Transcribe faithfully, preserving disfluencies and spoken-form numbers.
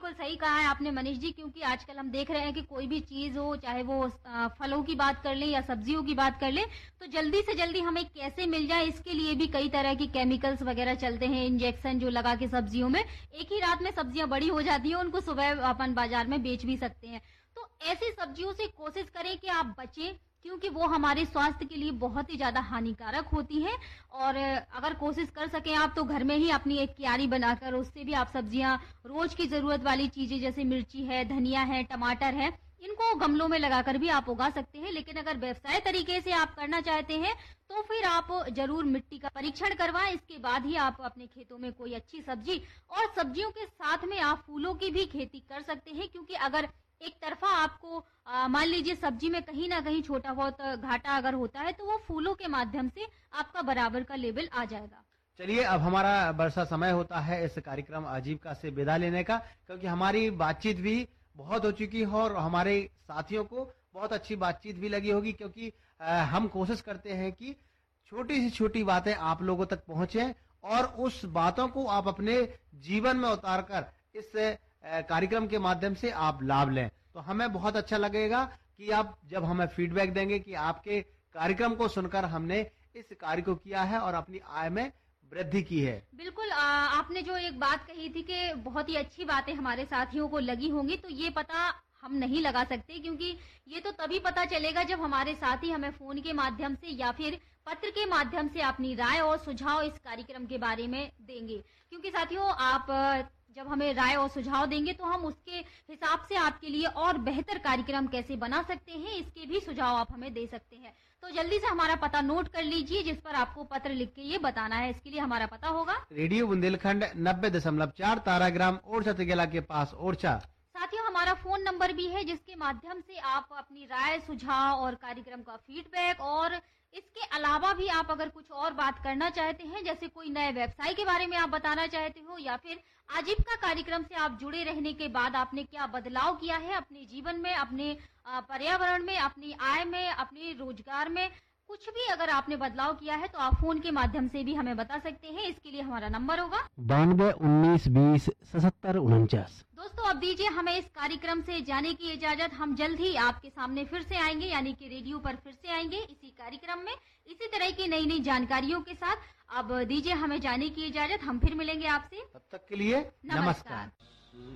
बिल्कुल सही कहा है आपने मनीष जी, क्योंकि आजकल हम देख रहे हैं कि कोई भी चीज हो, चाहे वो अ, फलों की बात कर लें या सब्जियों की बात कर लें, तो जल्दी से जल्दी हमें कैसे मिल जाए इसके लिए भी कई तरह की केमिकल्स वगैरह चलते हैं, इंजेक्शन जो लगा के सब्जियों में एक ही रात में सब्जियां बड़ी हो जाती हैं, उनको सुबह अपन बाजार में बेच भी सकते हैं। तो ऐसी सब्जियों से कोशिश करें कि आप बचें, क्योंकि वो हमारे स्वास्थ्य के लिए बहुत ही ज्यादा हानिकारक होती हैं। और अगर कोशिश कर सकें आप तो घर में ही अपनी एक क्यारी बनाकर उससे भी आप सब्जियां, रोज की जरूरत वाली चीजें जैसे मिर्ची है, धनिया है, टमाटर है, इनको गमलों में लगाकर भी आप उगा सकते हैं। लेकिन अगर व्यवसाय तरीके से आप करना चाहते हैं तो फिर आप जरूर मिट्टी का परीक्षण करवाएं, इसके बाद ही आप अपने खेतों में कोई अच्छी सब्जी, और सब्जियों के साथ में आप फूलों की भी खेती कर सकते हैं। क्योंकि अगर एक तरफा आपको मान लीजिए सब्जी में कहीं ना कहीं छोटा बहुत घाटा अगर होता है, तो वो फूलों के माध्यम से आपका बराबर का लेवल आ जाएगा। चलिए, अब हमारा वर्षा समय होता है इस कार्यक्रम आजीविका से विदा लेने का, क्योंकि हमारी बातचीत भी बहुत हो चुकी है और हमारे साथियों को बहुत अच्छी बातचीत भी लगी होगी, क्योंकि आ, हम कोशिश करते हैं कि छोटी सी छोटी बातें आप लोगों तक पहुंचे और उस बातों को आप अपने जीवन में उतार कर इस कार्यक्रम के माध्यम से आप लाभ लें। तो हमें बहुत अच्छा लगेगा कि आप जब हमें फीडबैक देंगे कि आपके कार्यक्रम को सुनकर हमने इस कार्य को किया है और अपनी आय में वृद्धि की है। बिल्कुल, आ, आपने जो एक बात कही थी कि बहुत ही अच्छी बातें हमारे साथियों को लगी होंगी, तो ये पता हम नहीं लगा सकते, क्योंकि ये तो तभी पता चलेगा जब हमारे साथी हमें फोन के माध्यम से या फिर पत्र के माध्यम से अपनी राय और सुझाव इस कार्यक्रम के बारे में देंगे। क्योंकि साथियों, आप जब हमें राय और सुझाव देंगे तो हम उसके हिसाब से आपके लिए और बेहतर कार्यक्रम कैसे बना सकते हैं, इसके भी सुझाव आप हमें दे सकते हैं। तो जल्दी से हमारा पता नोट कर लीजिए, जिस पर आपको पत्र लिख के ये बताना है। इसके लिए हमारा पता होगा रेडियो बुंदेलखंड नब्बे दशमलव चार ताराग्राम ओरछा तिगेला के पास ओरछा। साथियों, हमारा फोन नंबर भी है, जिसके माध्यम से आप अपनी राय, सुझाव और कार्यक्रम का फीडबैक, और इसके अलावा भी आप अगर कुछ और बात करना चाहते हैं, जैसे कोई नए व्यवसाय के बारे में आप बताना चाहते हो, या फिर आजीविका कार्यक्रम से आप जुड़े रहने के बाद आपने क्या बदलाव किया है अपने जीवन में, अपने पर्यावरण में, अपनी आय में, अपने रोजगार में, कुछ भी अगर आपने बदलाव किया है तो आप फोन के माध्यम से भी हमें बता सकते हैं। इसके लिए हमारा नंबर होगा बानवे उन्नीस बीस सतहत्तर उनचास। दोस्तों, अब दीजिए हमें इस कार्यक्रम से जाने की इजाजत। हम जल्द ही आपके सामने फिर से आएंगे, यानी कि रेडियो पर फिर से आएंगे इसी कार्यक्रम में, इसी तरह की नई नई जानकारियों के साथ। अब दीजिए हमें जाने की इजाजत, हम फिर मिलेंगे आपसे। तब तक के लिए नमस्कार, नमस्कार।